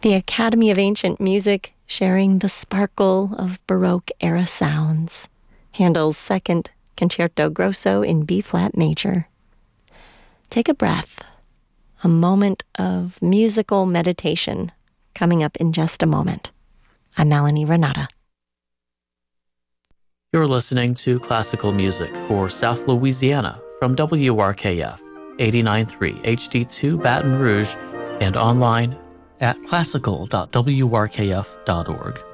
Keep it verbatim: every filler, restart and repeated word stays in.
The Academy of Ancient Music sharing the sparkle of Baroque-era sounds. Handel's Second Concerto Grosso in B-flat major. Take a breath. A moment of musical meditation coming up in just a moment. I'm Melanie Renata. You're listening to classical music for South Louisiana from W R K F eighty-nine point three H D two Baton Rouge and online at classical dot w r k f dot org.